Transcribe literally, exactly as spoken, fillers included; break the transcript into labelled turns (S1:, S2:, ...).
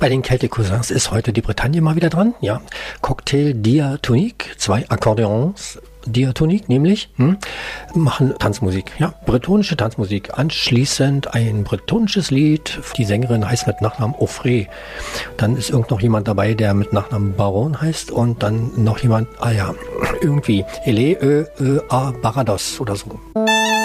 S1: Bei den Celtic Cousins ist heute die Bretagne mal wieder dran. Ja, Cocktail Diatonique, zwei Akkordeons. Diatonique nämlich, hm, machen Tanzmusik, ja, bretonische Tanzmusik. Anschließend ein bretonisches Lied. Die Sängerin heißt mit Nachnamen Offrey. Dann ist irgend noch jemand dabei, der mit Nachnamen Baron heißt und dann noch jemand, ah ja, irgendwie Ele, Ö, Ö, A, Barados oder so.